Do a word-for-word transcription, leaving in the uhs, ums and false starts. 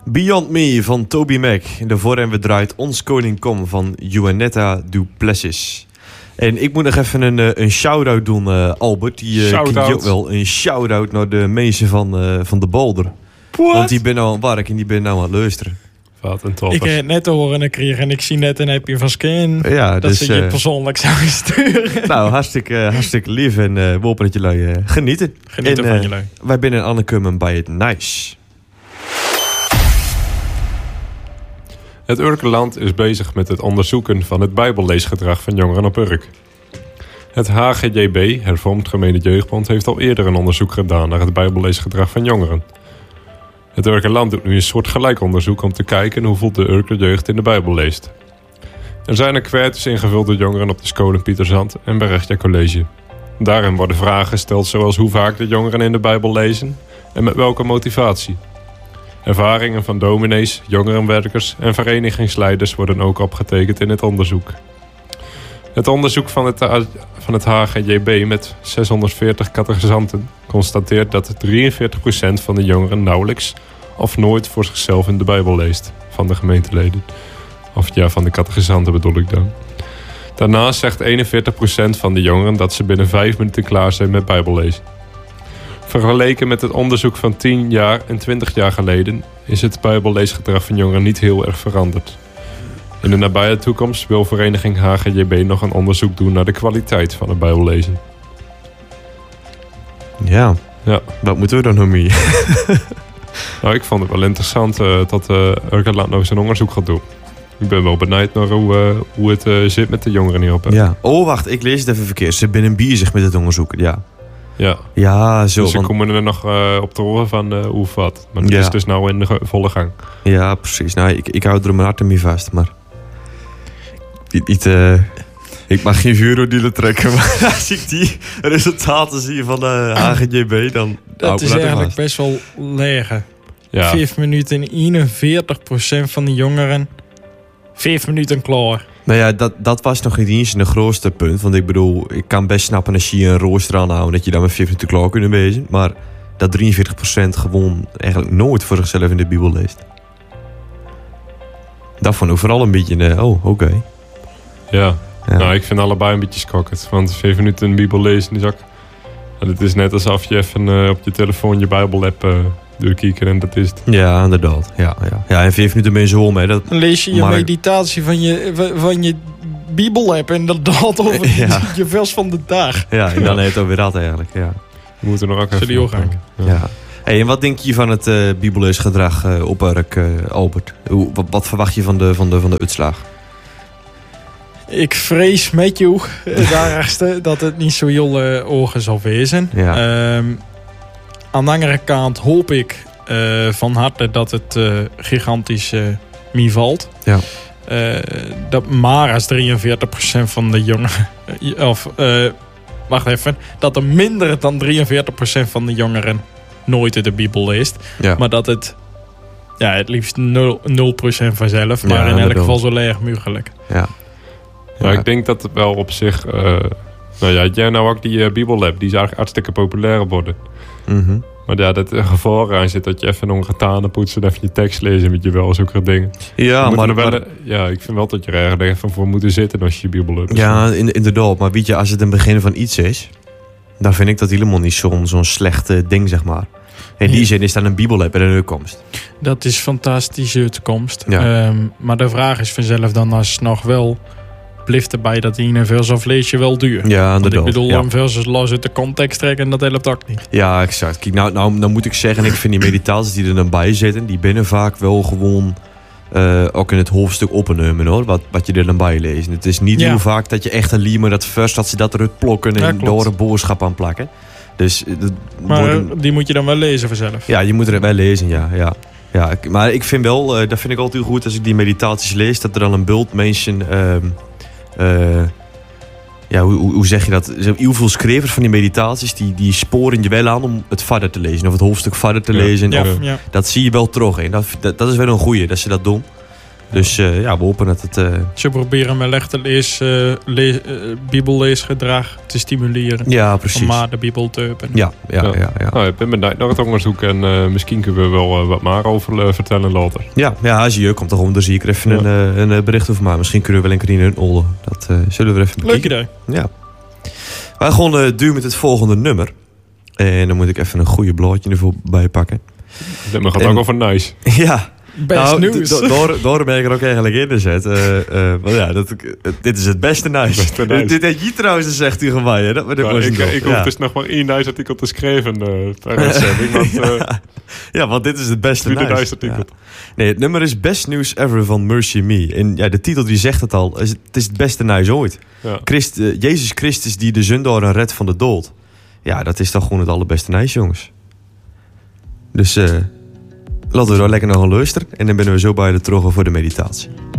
Beyond Me van Toby Mac. En daarvoor hebben we draait Ons Koning Kom van Juanetta Duplessis. En ik moet nog even een, een shout-out doen, uh, Albert. Die uh, ken je ook wel. Een shout-out naar de mensen van, uh, van de Boulder. What? Want die ben nou aan het werk en die ben nou aan het luisteren. Wat een topper. Ik heb het net te horen gekregen en ik zie net een appje van Skin. Ja, dat dus, ze je uh, persoonlijk zouden sturen. Nou, hartstikke, uh, hartstikke lief en uh, we hopen dat jullie uh, genieten. Genieten en, van uh, jullie. Wij binnen aangekomen bij het Nice. Het Urkenland is bezig met het onderzoeken van het bijbelleesgedrag van jongeren op Urk. Het H G J B, Hervormd Gemeente Jeugdbond, heeft al eerder een onderzoek gedaan naar het bijbelleesgedrag van jongeren. Het Urkenland doet nu een soort gelijk onderzoek om te kijken hoeveel de Urker jeugd in de Bijbel leest. Er zijn enquêtes ingevuld door jongeren op de school in Pieterzand en bij Rechtja College. Daarin worden vragen gesteld zoals hoe vaak de jongeren in de Bijbel lezen en met welke motivatie. Ervaringen van dominees, jongerenwerkers en verenigingsleiders worden ook opgetekend in het onderzoek. Het onderzoek van het, van het H G J B met zeshonderdveertig catechisanten constateert dat drieënveertig procent van de jongeren nauwelijks of nooit voor zichzelf in de Bijbel leest van de gemeenteleden. Of ja, van de catechisanten bedoel ik dan. Daarnaast zegt eenenveertig procent van de jongeren dat ze binnen vijf minuten klaar zijn met Bijbellezen. Vergeleken met het onderzoek van tien jaar en twintig jaar geleden is het Bijbelleesgedrag van jongeren niet heel erg veranderd. In de nabije toekomst wil vereniging H G J B nog een onderzoek doen naar de kwaliteit van het Bijbellezen. Ja, ja. Wat moeten we dan nog mee? Nou, ik vond het wel interessant uh, dat uh, Urkenland nou zo'n onderzoek gaat doen. Ik ben wel benieuwd naar hoe, uh, hoe het uh, zit met de jongeren hierop. Hè. Ja. Oh, wacht, ik lees het even verkeerd. Ze zijn bezig met het onderzoek, ja. Ja, ja zo. Dus ze want... komen er nog uh, op te horen van uh, hoe of wat. Maar dat ja. is dus nou in de volle gang. Ja, precies. Nou, ik, ik hou er mijn hart mee vast, maar... Niet, niet, uh... Ik mag geen vuurdealen trekken, maar als ik die resultaten zie van de H G J B, dan... Dat is eigenlijk best wel leeg. Ja. Vijf minuten, eenenveertig procent van de jongeren... Vijf minuten klaar. Nou ja, dat, dat was nog niet eens een grootste punt. Want ik bedoel, ik kan best snappen als je een rooster aanhoudt... dat je dan met vijf minuten klaar kunnen wezen. Maar dat drieënveertig procent gewoon eigenlijk nooit voor zichzelf in de Bijbel leest. Dat vond ik vooral een beetje, uh, oh, oké. Okay. Ja. ja, nou ik vind allebei een beetje schokkend. Want vijf minuten een Bijbel lezen is ook... Het is net alsof je even uh, op je telefoon je Bijbel-app... Uh, doorkijken en dat is het. Ja, inderdaad. Ja, ja. ja en vijf minuten ben je zo om. Hè. Dat... Dan lees je je maar... meditatie van je, van je Bijbel-app en dat daalt over ja. je vers van de dag. Ja, en dan heeft het ook weer dat eigenlijk. Ja. We moeten er ook even op gaan. Ja. Ja. Hey, en wat denk je van het uh, Bijbelleesgedrag uh, op Urk, uh, Albert? Hoe, wat, wat verwacht je van de, van de, van de uitslag? Ik vrees met jou, het ergste, dat het niet zo heel uh, ogen zal wezen. Ja. Um, Aan de andere kant hoop ik uh, van harte dat het uh, gigantisch uh, meevalt. Ja. Uh, dat maar als drieënveertig procent van de jongeren... Of, uh, wacht even. Dat er minder dan drieënveertig procent van de jongeren nooit de Bijbel leest. Ja. Maar dat het... Ja, het liefst nul procent vanzelf. Maar ja, in elk geval zo leeg mogelijk. Ja. Ja, ik denk dat het wel op zich... Uh, nou ja, jij nou ook die uh, Bijbel-app. Die is eigenlijk hartstikke populair worden. Mm-hmm. Maar ja, dat er gevaar aan zit dat je even nog getanen poetsen en even je tekst lezen met je wel zulke dingen. Ja, maar, wel, maar... Ja, ik vind wel dat je er even voor moet zitten als je je Bijbel hebt. Ja, in, inderdaad. Maar weet je, als het een begin van iets is... dan vind ik dat helemaal niet zo'n zo'n slechte ding, zeg maar. In die ja. zin is dat een Bijbel-app en een uitkomst. Dat is fantastische uitkomst. Ja. Um, maar de vraag is vanzelf dan als nog wel... blijft erbij dat die een vers of lees je wel duur. Ja, Want ik bedoel, ja. een vers los uit de context trekken en dat helpt ook niet. Ja, exact. Kijk, nou, nou, nou moet ik zeggen, ik vind die meditaties die er dan bij zitten, die binnen vaak wel gewoon uh, ook in het hoofdstuk opnemen, hoor. Wat, wat je er dan bij leest. Het is niet ja. heel vaak dat je echt een liemer dat vers, dat ze dat eruit plokken en ja, door een boodschap aan plakken. Dus, dat maar worden... die moet je dan wel lezen vanzelf. Ja, je moet er wel lezen, ja. ja. ja maar ik vind wel, uh, dat vind ik altijd goed als ik die meditaties lees, dat er dan een bult mensen... Uh, Uh, ja, hoe, hoe zeg je dat? Heel veel schrijvers van die meditaties die, die sporen je wel aan om het verder te lezen of het hoofdstuk verder te ja, lezen. Ja, of, ja. Dat zie je wel terug. En dat, dat, dat is wel een goeie dat ze dat doen. Dus uh, ja, we hopen dat het... Uh... Ze proberen met echte lees, uh, lees, uh, bibelleesgedrag te stimuleren. Ja, precies. Om maar de Bibel te openen. Ja, ja, ja. ja, ja. Nou, ik ben benieuwd naar het onderzoek en uh, misschien kunnen we wel uh, wat meer over uh, vertellen later. Ja, ja, als je je komt toch om, dan zie ik er even ja. een, uh, een bericht over. Maar misschien kunnen we wel een keer in hun olden. Dat uh, zullen we even bekijken. Leuk idee. Ja. Wij gaan uh, duur met het volgende nummer. En dan moet ik even een goede blaadje ervoor bij pakken. Dit gaat en, ook over nice. Ja. Best nou, nieuws. Do, door, door ben ik er ook eigenlijk in gezet. Uh, uh, want ja, dat, dit is het beste nice. Beste nice. Dit heb je trouwens gezegd tegen mij. Hè? Dat, dat ja, ik ik hoef ja. dus nog maar één nice artikel te schrijven. Uh, want, uh, ja. ja, want dit is het beste nice. nice artikel. Ja. Nee, het nummer is Best News Ever van Mercy Me. En ja, de titel die zegt het al. Het is het beste nice ooit. Ja. Christ, uh, Jezus Christus die de zondaren redt van de dood. Ja, dat is toch gewoon het allerbeste nice, jongens. Dus... Uh, laten we er lekker nog gaan luisteren. En dan ben we zo bij de terug voor de meditatie.